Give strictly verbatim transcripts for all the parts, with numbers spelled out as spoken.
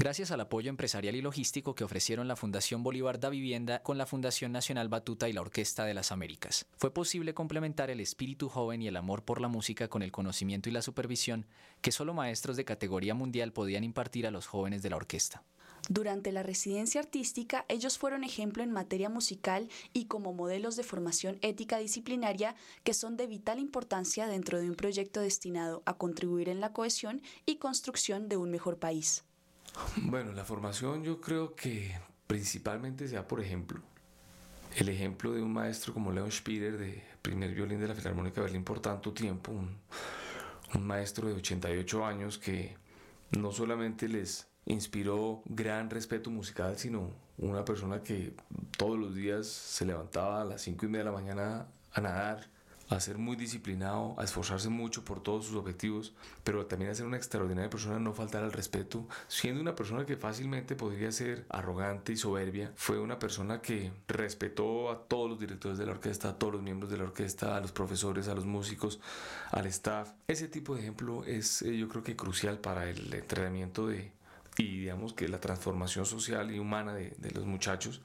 Gracias al apoyo empresarial y logístico que ofrecieron la Fundación Bolívar da Vivienda con la Fundación Nacional Batuta y la Orquesta de las Américas, fue posible complementar el espíritu joven y el amor por la música con el conocimiento y la supervisión que solo maestros de categoría mundial podían impartir a los jóvenes de la orquesta. Durante la residencia artística, ellos fueron ejemplo en materia musical y como modelos de formación ética disciplinaria que son de vital importancia dentro de un proyecto destinado a contribuir en la cohesión y construcción de un mejor país. Bueno, la formación yo creo que principalmente se da por ejemplo. El ejemplo de un maestro como Leon Spierer, de primer violín de la Filarmónica de Berlín por tanto tiempo, un, un maestro de ochenta y ocho años que no solamente les inspiró gran respeto musical, sino una persona que todos los días se levantaba a las cinco y media de la mañana a nadar, a ser muy disciplinado, a esforzarse mucho por todos sus objetivos, pero también a ser una extraordinaria persona, no faltar al respeto, siendo una persona que fácilmente podría ser arrogante y soberbia. Fue una persona que respetó a todos los directores de la orquesta, a todos los miembros de la orquesta, a los profesores, a los músicos, al staff. Ese tipo de ejemplo es eh, yo creo que crucial para el entrenamiento de, y digamos que la transformación social y humana de, de los muchachos.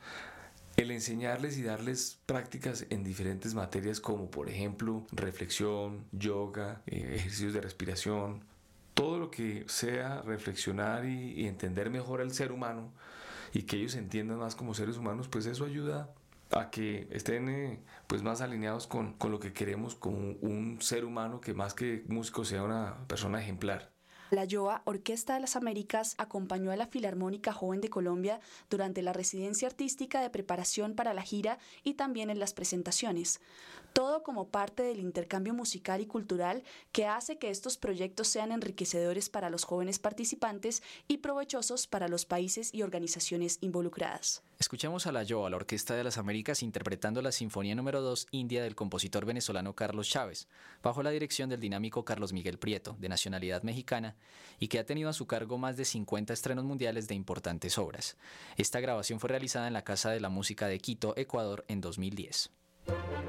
El enseñarles y darles prácticas en diferentes materias como por ejemplo reflexión, yoga, eh, ejercicios de respiración, todo lo que sea reflexionar y, y entender mejor al ser humano y que ellos entiendan más como seres humanos, pues eso ayuda a que estén eh, pues más alineados con, con lo que queremos como un, un ser humano que más que músico sea una persona ejemplar. La Y O A, Orquesta de las Américas, acompañó a la Filarmónica Joven de Colombia durante la residencia artística de preparación para la gira y también en las presentaciones. Todo como parte del intercambio musical y cultural que hace que estos proyectos sean enriquecedores para los jóvenes participantes y provechosos para los países y organizaciones involucradas. Escuchemos a la Y O A, la Orquesta de las Américas, interpretando la Sinfonía número dos India del compositor venezolano Carlos Chávez, bajo la dirección del dinámico Carlos Miguel Prieto, de nacionalidad mexicana, y que ha tenido a su cargo más de cincuenta estrenos mundiales de importantes obras. Esta grabación fue realizada en la Casa de la Música de Quito, Ecuador, en dos mil diez.